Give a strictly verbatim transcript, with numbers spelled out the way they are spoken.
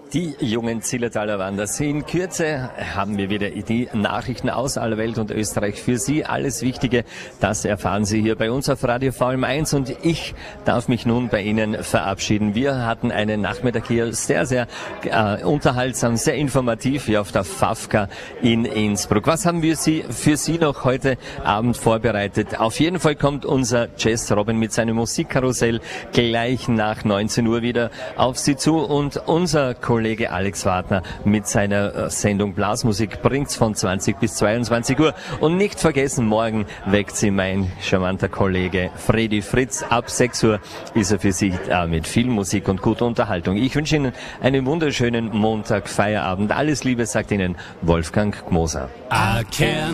Die jungen Zillertaler Wanderers. In Kürze haben wir wieder die Nachrichten aus aller Welt und Österreich für Sie. Alles Wichtige, das erfahren Sie hier bei uns auf Radio V M eins und ich darf mich nun bei Ihnen verabschieden. Wir hatten einen Nachmittag hier sehr, sehr äh, unterhaltsam, sehr informativ hier auf der Fafka in Innsbruck. Was haben wir Sie, für Sie noch heute Abend vorbereitet? Auf jeden Fall kommt unser Jazz Robin mit seinem Musikkarussell gleich nach neunzehn Uhr wieder auf Sie zu und unser Kollege Kollege Alex Wagner mit seiner Sendung Blasmusik bringt's von zwanzig bis zweiundzwanzig Uhr. Und nicht vergessen, morgen weckt Sie mein charmanter Kollege Freddy Fritz. Ab sechs Uhr ist er für Sie äh, mit viel Musik und guter Unterhaltung. Ich wünsche Ihnen einen wunderschönen Montag, Feierabend. Alles Liebe, sagt Ihnen Wolfgang Gmoser.